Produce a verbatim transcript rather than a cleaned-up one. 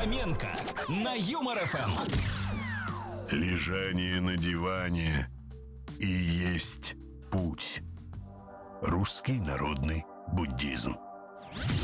Фоменко на Юмор эф эм. Лежание на диване и есть путь. Русский народный буддизм.